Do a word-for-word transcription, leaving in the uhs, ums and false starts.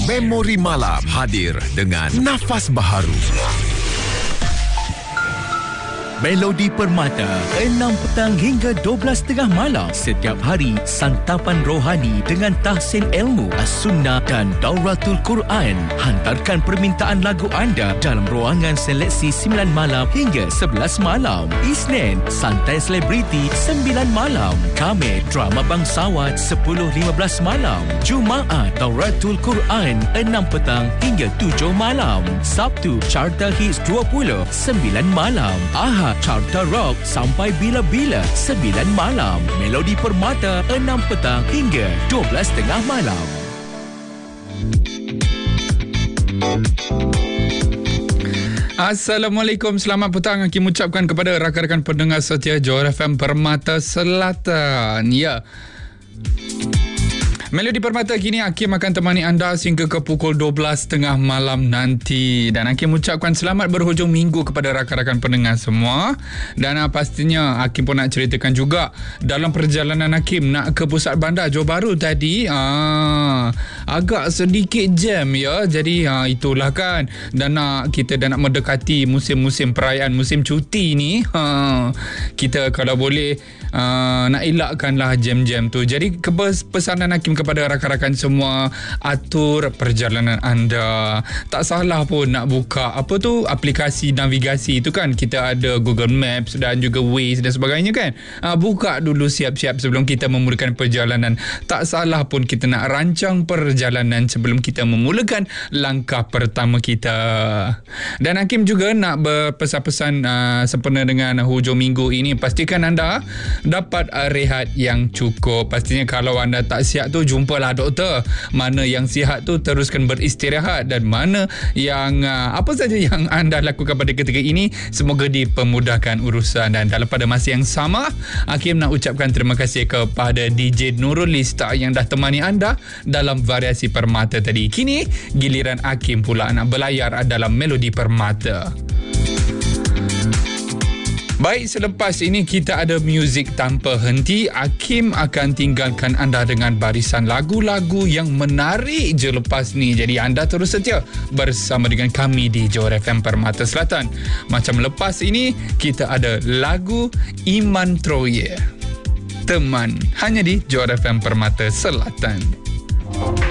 Memori Malam hadir dengan nafas baharu. Melodi Permata, enam petang hingga dua belas tengah malam. Setiap hari, santapan rohani dengan tahsin ilmu, as-sunnah dan dauratul Quran. Hantarkan permintaan lagu anda dalam ruangan seleksi sembilan malam hingga sebelas malam. Isnin, santai selebriti sembilan malam. Khamis, drama bangsawan sepuluh lima belas malam. Jumaat, dauratul Quran enam petang hingga tujuh malam. Sabtu, Carta Hits dua puluh sembilan malam. Ahad, Carta Rock sampai bila-bila sembilan malam. Melodi Permata enam petang hingga dua belas tengah malam. Assalamualaikum, selamat petang. Hakim ucapkan kepada rakan-rakan pendengar setia Johor F M Permata Selatan. Ya, Melodi Permata kini Hakim akan temani anda sehingga ke pukul dua belas tengah malam nanti. Dan Hakim ucapkan selamat berhujung minggu kepada rakan-rakan pendengar semua. Dan uh, pastinya Hakim pun nak ceritakan juga dalam perjalanan Hakim nak ke pusat bandar Johor Bahru tadi, uh, agak sedikit jam ya. Jadi uh, itulah kan. Dan uh, kita dah nak mendekati musim-musim perayaan, musim cuti ni. Uh, kita kalau boleh uh, nak elakkanlah jam-jam tu. Jadi pesanan Hakim kepada rakan-rakan semua, atur perjalanan anda. Tak salah pun nak buka apa tu, aplikasi navigasi tu kan. Kita ada Google Maps dan juga Waze dan sebagainya kan. Ha, buka dulu siap-siap sebelum kita memulakan perjalanan. Tak salah pun kita nak rancang perjalanan sebelum kita memulakan langkah pertama kita. Dan Hakim juga nak berpesan-pesan uh, sempena dengan hujung minggu ini, pastikan anda dapat uh, rehat yang cukup. Pastinya kalau anda tak sihat tu, jumpalah doktor. Mana yang sihat tu teruskan beristirahat, dan mana yang uh, apa saja yang anda lakukan pada ketika ini semoga dipermudahkan urusan. Dan dalam pada masa yang sama, Hakim nak ucapkan terima kasih kepada D J Nurul Lista yang dah temani anda dalam variasi Permata tadi. Kini giliran Hakim pula nak berlayar dalam Melodi Permata. Baik, selepas ini kita ada muzik tanpa henti. Hakim akan tinggalkan anda dengan barisan lagu-lagu yang menarik je lepas ni. Jadi anda terus setia bersama dengan kami di Johor F M Permata Selatan. Macam lepas ini, kita ada lagu Iman Troye, Teman, hanya di Johor F M Permata Selatan.